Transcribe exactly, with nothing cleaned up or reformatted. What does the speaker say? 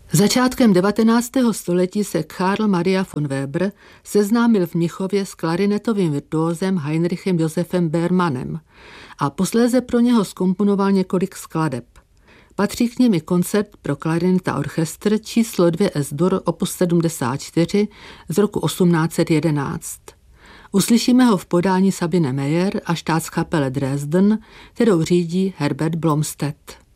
Začátkem devatenáctého století se Karl Maria von Weber seznámil v Mnichově s klarinetovým virtuózem Heinrichem Josefem Bermanem a posléze pro něho zkomponoval několik skladeb. Patří k nim i koncert pro klarinet a orchestr číslo dva S-dur opus sedmdesát čtyři z roku osmnáct set jedenáct. Uslyšíme ho v podání Sabine Meyer a Staatskapelle Dresden, kterou řídí Herbert Blomstedt.